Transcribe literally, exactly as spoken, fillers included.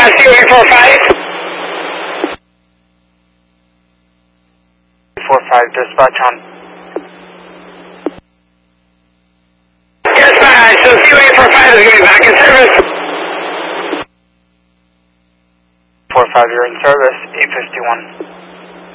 uh, C O A four five. four five, dispatch on. Dispatch, so C O A four five is going to be back in service. four five, you're in service, eight fifty-one.